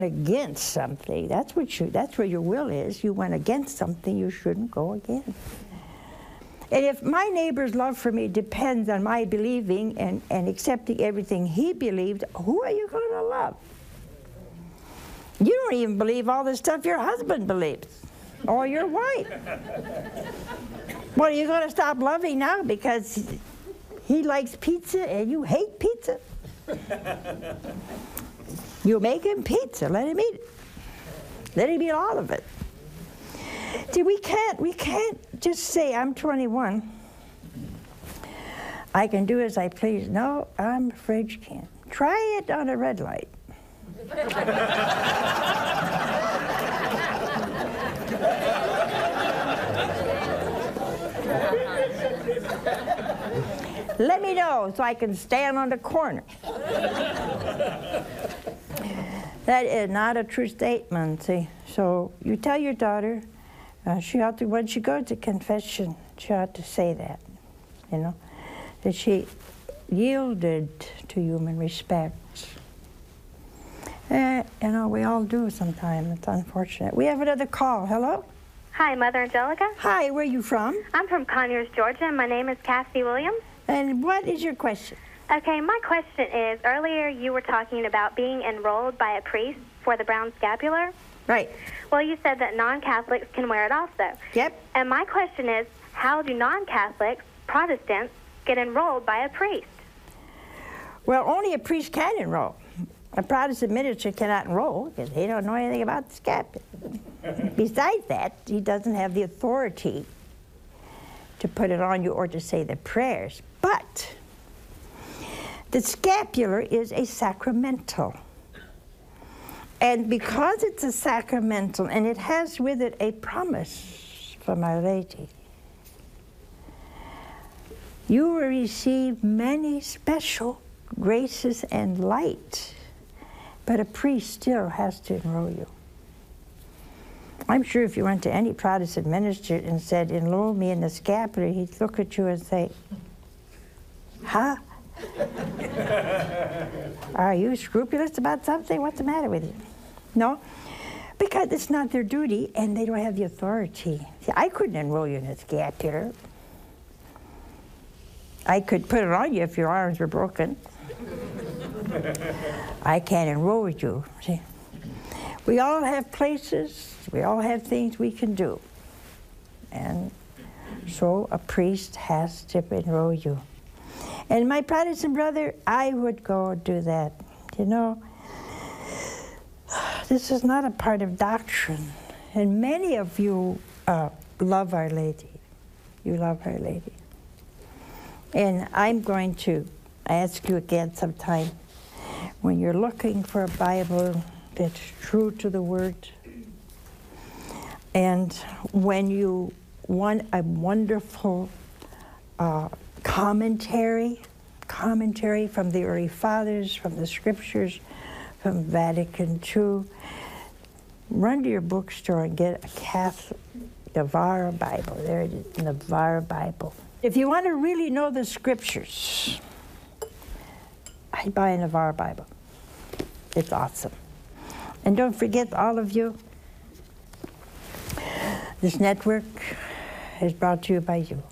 against something. That's where your will is. You went against something you shouldn't go against. And if my neighbor's love for me depends on my believing and accepting everything he believed, who are you going to love? You don't even believe all the stuff your husband believes, or your wife. What, are you going to stop loving now because he likes pizza and you hate pizza? You make him pizza, let him eat it. Let him eat all of it. See, we can't just say, I'm 21. I can do as I please. No, I'm afraid you can't. Try it on a red light. Let me know so I can stand on the corner. That is not a true statement, see. So you tell your daughter, she ought to, when she goes to confession, she ought to say that, you know, that she yielded to human respect. You know, we all do sometimes. It's unfortunate. We have another call. Hello? Hi, Mother Angelica. Hi, where are you from? I'm from Conyers, Georgia, and my name is Cassie Williams. And what is your question? Okay, my question is, earlier you were talking about being enrolled by a priest for the brown scapular. Right. Well, you said that non-Catholics can wear it also. Yep. And my question is, how do non-Catholics, Protestants, get enrolled by a priest? Well, only a priest can enroll. A Protestant minister cannot enroll because they don't know anything about the scapular. Besides that, he doesn't have the authority to put it on you or to say the prayers. But the scapular is a sacramental. And because it's a sacramental, and it has with it a promise from Our Lady, you will receive many special graces and light, but a priest still has to enroll you. I'm sure if you went to any Protestant minister and said, enroll me in the scapular, he'd look at you and say, huh? Are you scrupulous about something? What's the matter with you? No, because it's not their duty and they don't have the authority. See, I couldn't enroll you in the scapular. I could put it on you if your arms were broken. I can't enroll you. See? We all have places, we all have things we can do. And so a priest has to enroll you. And my Protestant brother, I would go do that. You know, this is not a part of doctrine. And many of you love Our Lady. You love Our Lady. And I'm going to ask you again sometime, when you're looking for a Bible that's true to the Word, and when you want a wonderful commentary from the early fathers, from the scriptures, from Vatican II, run to your bookstore and get a Catholic Navarra Bible. There it is, Navarra Bible. If you want to really know the scriptures, I'd buy a Navarra Bible. It's awesome. And don't forget, all of you, this network is brought to you by you.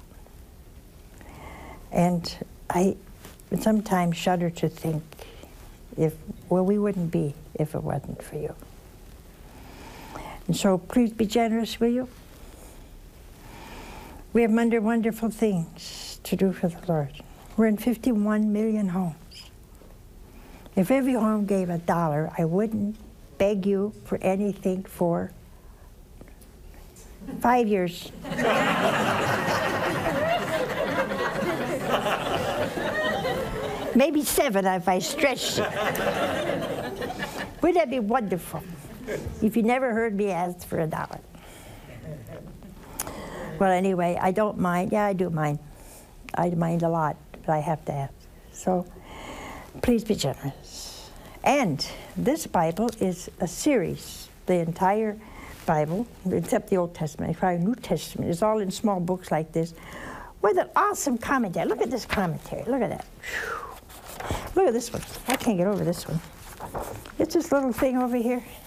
And I sometimes shudder to think we wouldn't be if it wasn't for you. And so please be generous, will you? We have wonderful things to do for the Lord. We're in 51 million homes. If every home gave $1, I wouldn't beg you for anything for 5 years. Maybe 7 if I stretched it. Wouldn't that be wonderful if you never heard me ask for $1? Well, anyway, I don't mind. Yeah, I do mind. I mind a lot, but I have to ask. So please be generous. And this Bible is a series. The entire Bible, except the Old Testament, probably New Testament, is all in small books like this, with an awesome commentary. Look at this commentary. Look at that. Whew. Look at this one. I can't get over this one. It's this little thing over here.